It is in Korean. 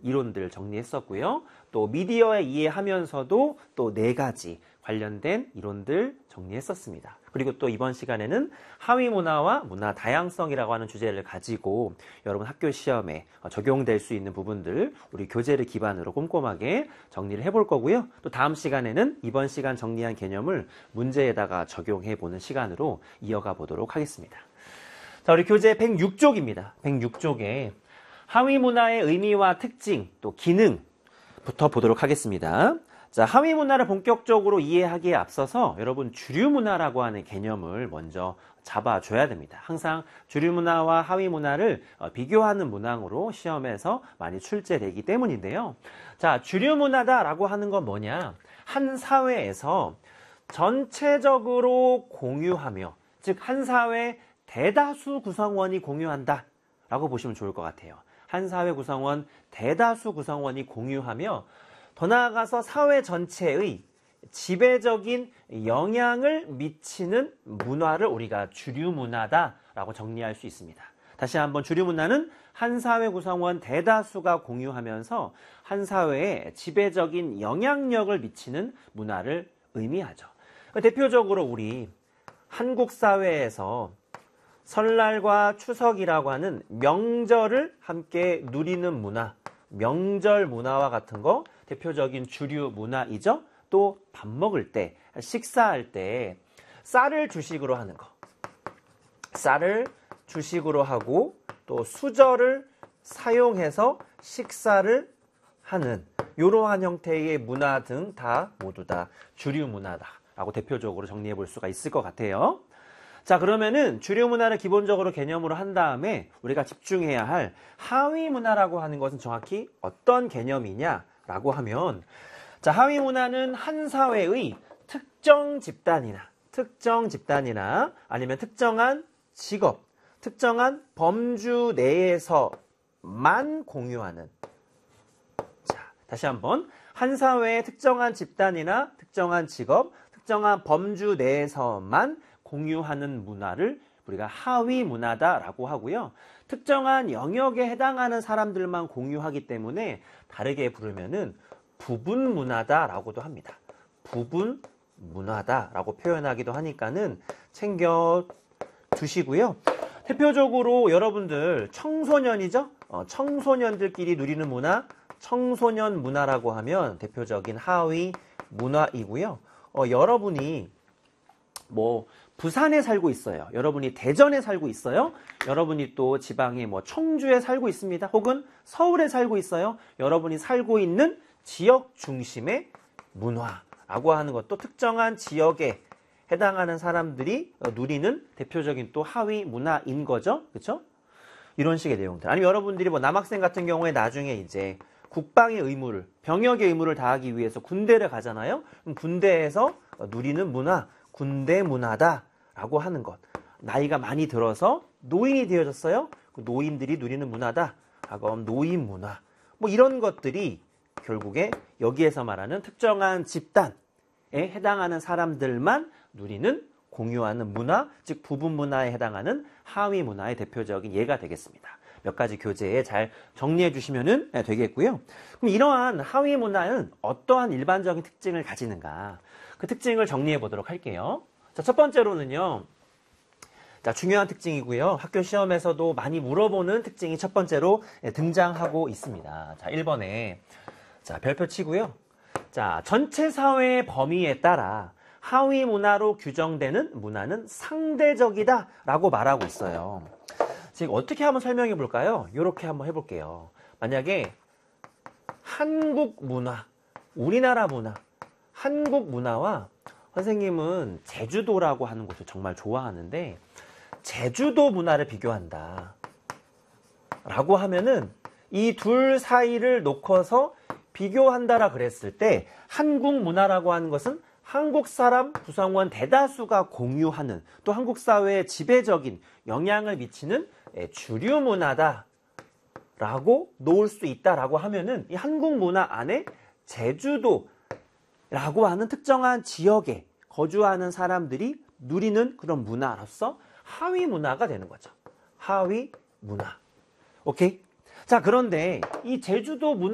이론들 정리했었고요. 또 미디어에 이해하면서도 또 4가지 관련된 이론들 정리했었습니다. 그리고 또 이번 시간에는 하위 문화와 문화 다양성이라고 하는 주제를 가지고 여러분 학교 시험에 적용될 수 있는 부분들 우리 교재를 기반으로 꼼꼼하게 정리를 해볼 거고요. 또 다음 시간에는 이번 시간 정리한 개념을 문제에다가 적용해 보는 시간으로 이어가 보도록 하겠습니다. 자, 우리 교재 106쪽입니다. 106쪽에 하위 문화의 의미와 특징, 또 기능부터 보도록 하겠습니다. 자, 하위 문화를 본격적으로 이해하기에 앞서서 여러분 주류 문화라고 하는 개념을 먼저 잡아줘야 됩니다. 항상 주류 문화와 하위 문화를 비교하는 문항으로 시험에서 많이 출제되기 때문인데요. 자, 주류 문화다라고 하는 건 뭐냐? 한 사회에서 전체적으로 공유하며, 즉 한 사회 대다수 구성원이 공유한다 라고 보시면 좋을 것 같아요. 한 사회 구성원, 대다수 구성원이 공유하며 더 나아가서 사회 전체의 지배적인 영향을 미치는 문화를 우리가 주류 문화다라고 정리할 수 있습니다. 다시 한번 주류 문화는 한 사회 구성원 대다수가 공유하면서 한 사회에 지배적인 영향력을 미치는 문화를 의미하죠. 대표적으로 우리 한국 사회에서 설날과 추석이라고 하는 명절을 함께 누리는 문화, 명절 문화와 같은 거 대표적인 주류 문화이죠. 또 밥 먹을 때, 식사할 때 쌀을 주식으로 하는 거, 쌀을 주식으로 하고 또 수저를 사용해서 식사를 하는 이러한 형태의 문화 등 다 모두 다 주류 문화다라고 대표적으로 정리해 볼 수가 있을 것 같아요. 자, 그러면은 주류 문화를 기본적으로 개념으로 한 다음에 우리가 집중해야 할 하위 문화라고 하는 것은 정확히 어떤 개념이냐라고 하면, 자, 하위 문화는 한 사회의 특정 집단이나 아니면 특정한 직업, 특정한 범주 내에서만 공유하는, 자, 다시 한번, 한 사회의 특정한 집단이나 특정한 직업, 특정한 범주 내에서만 공유하는 문화를 우리가 하위 문화다라고 하고요. 특정한 영역에 해당하는 사람들만 공유하기 때문에 다르게 부르면은 부분 문화다라고도 합니다. 부분 문화다라고 표현하기도 하니까는 챙겨 두시고요. 대표적으로 여러분들 청소년이죠? 청소년들끼리 누리는 문화, 청소년 문화라고 하면 대표적인 하위 문화이고요. 여러분이 뭐 부산에 살고 있어요. 여러분이 대전에 살고 있어요. 여러분이 또 지방의 뭐 청주에 살고 있습니다. 혹은 서울에 살고 있어요. 여러분이 살고 있는 지역 중심의 문화라고 하는 것도 특정한 지역에 해당하는 사람들이 누리는 대표적인 또 하위 문화인 거죠. 그렇죠? 이런 식의 내용들. 아니면 여러분들이 뭐 남학생 같은 경우에 나중에 이제 국방의 의무를, 병역의 의무를 다하기 위해서 군대를 가잖아요. 그럼 군대에서 누리는 문화, 군대 문화다라고 하는 것. 나이가 많이 들어서 노인이 되어졌어요. 그 노인들이 누리는 문화다라고 하면 노인 문화. 뭐 이런 것들이 결국에 여기에서 말하는 특정한 집단에 해당하는 사람들만 누리는 공유하는 문화, 즉 부분 문화에 해당하는 하위 문화의 대표적인 예가 되겠습니다. 몇 가지 교재에 잘 정리해 주시면 되겠고요. 그럼 이러한 하위 문화는 어떠한 일반적인 특징을 가지는가? 그 특징을 정리해 보도록 할게요. 자, 첫 번째로는요. 자, 중요한 특징이고요. 학교 시험에서도 많이 물어보는 특징이 첫 번째로 등장하고 있습니다. 자, 1번에 자, 별표 치고요. 자, 전체 사회의 범위에 따라 하위 문화로 규정되는 문화는 상대적이다라고 말하고 있어요. 지금 어떻게 한번 설명해 볼까요? 이렇게 한번 해볼게요. 만약에 한국 문화, 우리나라 문화, 한국 문화와 선생님은 제주도라고 하는 곳을 정말 좋아하는데 제주도 문화를 비교한다 라고 하면은 이 둘 사이를 놓고서 비교한다라 그랬을 때 한국 문화라고 하는 것은 한국 사람 구성원 대다수가 공유하는 또 한국 사회에 지배적인 영향을 미치는 주류 문화다 라고 놓을 수 있다라고 하면은 이 한국 문화 안에 제주도라고 하는 특정한 지역에 거주하는 사람들이 누리는 그런 문화로서 하위 문화가 되는 거죠. 하위 문화. 오케이? 자, 그런데 이 제주도 문화